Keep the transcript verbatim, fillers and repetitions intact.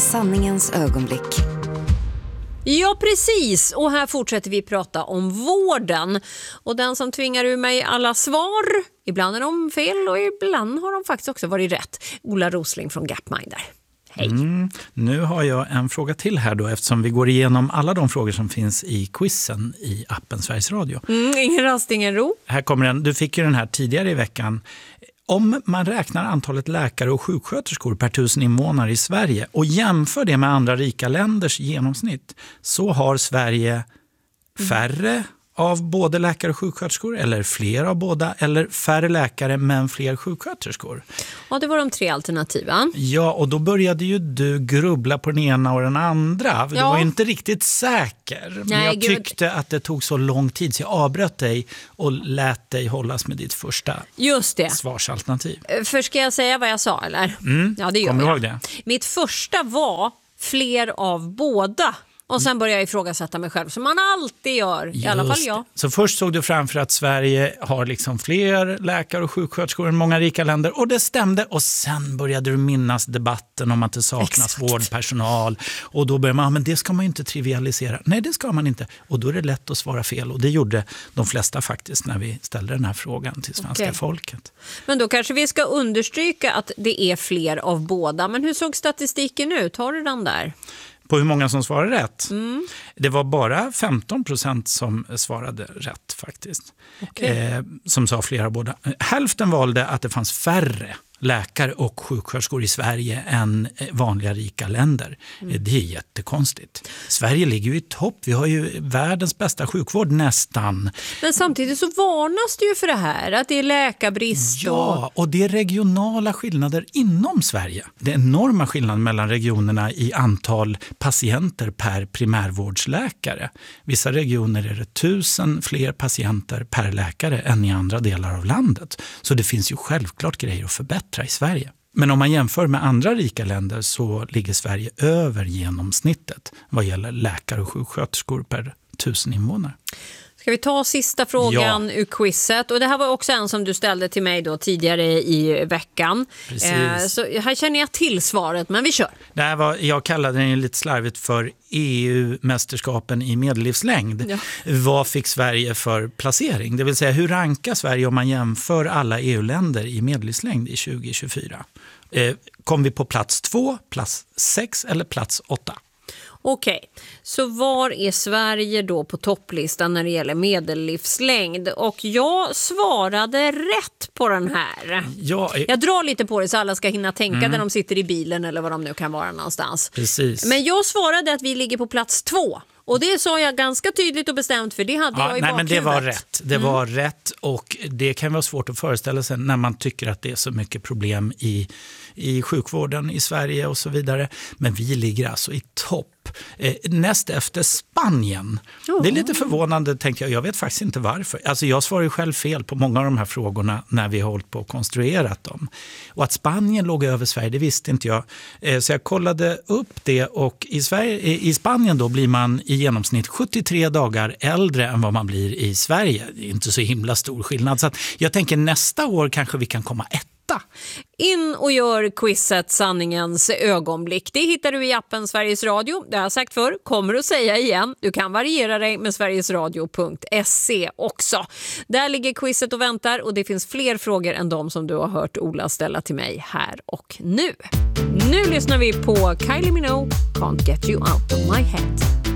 sanningens ögonblick. Ja, precis. Och här fortsätter vi prata om vården. Och den som tvingar ur mig alla svar, ibland är de fel och ibland har de faktiskt också varit rätt. Ola Rosling från Gapminder. Hej. Mm, nu har jag en fråga till här då, eftersom vi går igenom alla de frågor som finns i quizen i appen Sveriges Radio. Mm, ingen rast, ingen ro. Här kommer den. Du fick ju den här tidigare i veckan. Om man räknar antalet läkare och sjuksköterskor per tusen invånare i Sverige och jämför det med andra rika länders genomsnitt, så har Sverige färre av både läkare och sjuksköterskor, eller fler av båda, eller färre läkare men fler sjuksköterskor. Ja, det var de tre alternativen. Ja, och då började ju du grubbla på den ena och den andra. Ja. Du var ju inte riktigt säker. Nej, men jag gud. tyckte att det tog så lång tid så jag avbröt dig och lät dig hållas med ditt första Just det. svarsalternativ. För ska jag säga vad jag sa, eller? Mm. Ja, det gör Kommer du jag. ihåg det? Mitt första var fler av båda. Och sen började jag ifrågasätta mig själv, som man alltid gör, i alla fall jag. Så först såg du framför att Sverige har liksom fler läkare och sjuksköterskor än många rika länder. Och det stämde. Och sen började du minnas debatten om att det saknas Exakt. vårdpersonal. Och då började man, men det ska man ju inte trivialisera. Nej, det ska man inte. Och då är det lätt att svara fel. Och det gjorde de flesta faktiskt när vi ställde den här frågan till svenska okay. folket. Men då kanske vi ska understryka att det är fler av båda. Men hur såg statistiken ut? Har du den där? På hur många som svarade rätt. Mm. Det var bara femton procent som svarade rätt faktiskt. Okay. Eh, som sa flera båda. Hälften valde att det fanns färre läkare och sjuksköterskor i Sverige än vanliga rika länder. Mm. Det är jättekonstigt. Sverige ligger ju i topp. Vi har ju världens bästa sjukvård nästan. Men samtidigt så varnas det ju för det här. Att det är läkarbrist. Ja, och det är regionala skillnader inom Sverige. Det är enorma skillnader mellan regionerna i antal patienter per primärvårdsläkare. Vissa regioner är det tusen fler patienter per läkare än i andra delar av landet. Så det finns ju självklart grejer att förbättra i Sverige. Men om man jämför med andra rika länder så ligger Sverige över genomsnittet vad gäller läkare och sjuksköterskor per tusen invånare. Ska vi ta sista frågan ja. ur quizet? Och det här var också en som du ställde till mig då tidigare i veckan. Eh, så här känner jag till svaret, men vi kör. Det här var, jag kallade den lite slarvigt för E U-mästerskapen i medellivslängd. Ja. Vad fick Sverige för placering? Det vill säga, hur rankar Sverige om man jämför alla E U-länder i medellivslängd i tjugo tjugofyra? Eh, kom vi på plats två, plats sex eller plats åtta? Okej, så var är Sverige då på topplistan när det gäller medellivslängd? Och jag svarade rätt på den här. Ja, jag... jag drar lite på det så alla ska hinna tänka mm. när de sitter i bilen eller vad de nu kan vara någonstans. Precis. Men jag svarade att vi ligger på plats två. Och det sa jag ganska tydligt och bestämt, för det hade ja, jag i nej, bakhuvudet. Men det var rätt. Det mm. var rätt, och det kan vara svårt att föreställa sig när man tycker att det är så mycket problem i, i sjukvården i Sverige och så vidare. Men vi ligger alltså i topp. Eh, näst efter Spanien. Oh. Det är lite förvånande, tänkte jag. Jag vet faktiskt inte varför. Alltså jag svarar ju själv fel på många av de här frågorna när vi har hållit på och konstruerat dem. Och att Spanien låg över Sverige, det visste inte jag. Eh, så jag kollade upp det, och i, Sverige, i Spanien då blir man i genomsnitt sjuttiotre dagar äldre än vad man blir i Sverige. Det är inte så himla stor skillnad. Så att jag tänker nästa år kanske vi kan komma ett. In och gör quizet sanningens ögonblick. Det hittar du i appen Sveriges Radio. Det har jag sagt förr, kommer att säga igen. Du kan variera dig med sverigesradio punkt se också. Där ligger quizet och väntar, och det finns fler frågor än de som du har hört Ola ställa till mig här och nu. Nu lyssnar vi på Kylie Minogue, Can't Get You Out of My Head.